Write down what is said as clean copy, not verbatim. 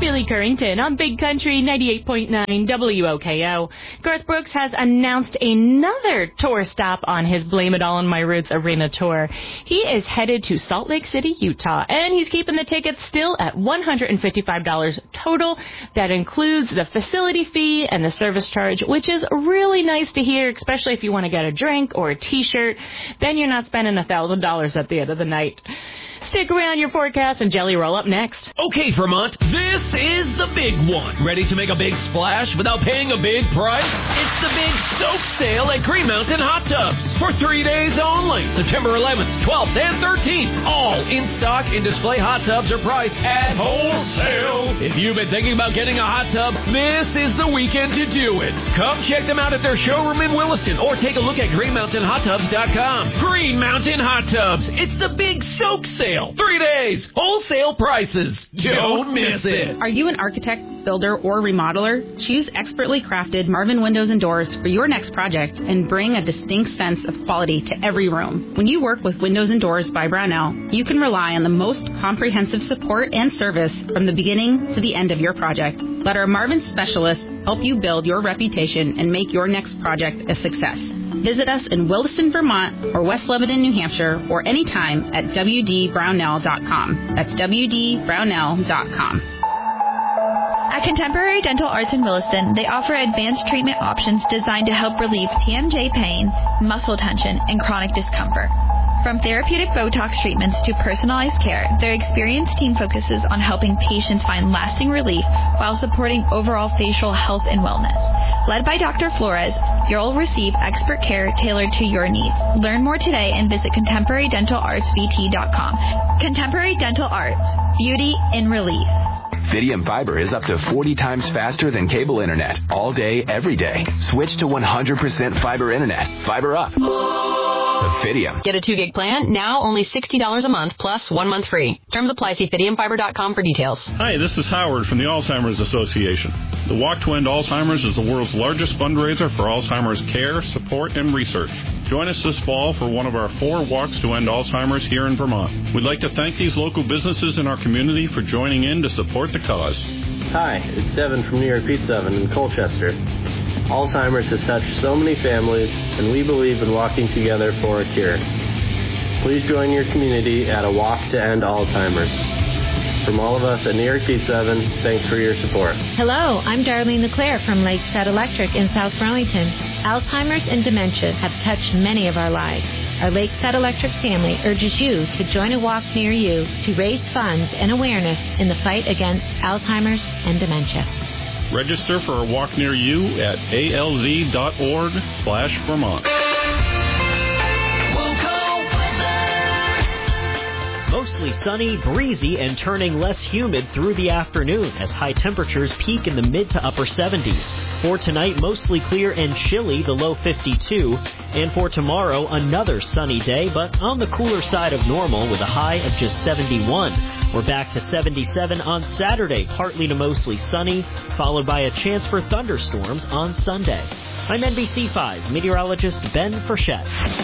Julie Currington on Big Country 98.9 WOKO. Garth Brooks has announced another tour stop on his Blame It All on My Roots Arena tour. He is headed to Salt Lake City, Utah, and he's keeping the tickets still at $155 total. That includes the facility fee and the service charge, which is really nice to hear, especially if you want to get a drink or a t-shirt. Then you're not spending $1,000 at the end of the night. Stick around, your forecast and Jelly Roll up next. Okay, Vermont, this is the big one. Ready to make a big splash without paying a big price? It's the big soak sale at Green Mountain Hot Tubs for 3 days only. September 11th, 12th, and 13th. All in stock and display hot tubs are priced at wholesale. If you've been thinking about getting a hot tub, this is the weekend to do it. Come check them out at their showroom in Williston or take a look at greenmountainhottubs.com. Green Mountain Hot Tubs. It's the big soak sale. 3 days. Wholesale prices. Don't miss it. Are you an architect, builder, or remodeler? Choose expertly crafted Marvin Windows and Doors for your next project and bring a distinct sense of quality to every room. When you work with Windows and Doors by Brownell, you can rely on the most comprehensive support and service from the beginning to the end of your project. Let our Marvin specialists help you build your reputation and make your next project a success. Visit us in Williston, Vermont, or West Lebanon, New Hampshire, or anytime at wdbrownell.com. That's wdbrownell.com. At Contemporary Dental Arts in Williston, they offer advanced treatment options designed to help relieve TMJ pain, muscle tension, and chronic discomfort. From therapeutic Botox treatments to personalized care, their experienced team focuses on helping patients find lasting relief while supporting overall facial health and wellness. Led by Dr. Flores, you'll receive expert care tailored to your needs. Learn more today and visit contemporaryDentalArtsVT.com. Contemporary Dental Arts, beauty in relief. Fidium Fiber is up to 40 times faster than cable internet. All day, every day. Switch to 100% fiber internet. Fiber up. Fidium. Get a 2 gig plan, now only $60 a month plus 1 month free. Terms apply. See FidiumFiber.com for details. Hi, this is Howard from the Alzheimer's Association. The Walk to End Alzheimer's is the world's largest fundraiser for Alzheimer's care, support, and research. Join us this fall for one of our 4 walks to end Alzheimer's here in Vermont. We'd like to thank these local businesses in our community for joining in to support the cause. Hi, it's Devin from New York Pizza Oven in Colchester. Alzheimer's has touched so many families, and we believe in walking together for a cure. Please join your community at a walk to end Alzheimer's. From all of us at New York Pizza Oven, thanks for your support. Hello, I'm Darlene LeClaire from Lakeside Electric in South Burlington. Alzheimer's and dementia have touched many of our lives. Our Lakeside Electric family urges you to join a walk near you to raise funds and awareness in the fight against Alzheimer's and dementia. Register for a walk near you at alz.org/Vermont. Mostly sunny, breezy, and turning less humid through the afternoon as high temperatures peak in the mid to upper 70s. For tonight, mostly clear and chilly, the low 52. And for tomorrow, another sunny day, but on the cooler side of normal with a high of just 71. We're back to 77 on Saturday, partly to mostly sunny, followed by a chance for thunderstorms on Sunday. I'm NBC5 meteorologist Ben Frechette.